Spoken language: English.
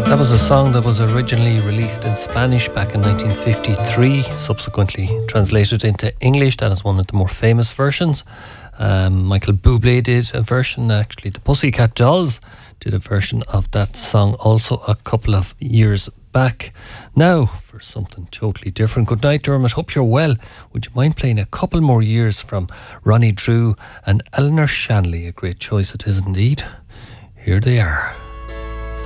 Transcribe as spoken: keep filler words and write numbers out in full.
That was a song that was originally released in Spanish back in nineteen fifty-three, subsequently translated into English. That is one of the more famous versions. Um, Michael Bublé did a version, actually the Pussycat Dolls did a version of that song also a couple of years back. Now for something totally different. Good night, Dermot, hope you're well. Would you mind playing a couple more years from Ronnie Drew and Eleanor Shanley? A great choice it is indeed. Here they are.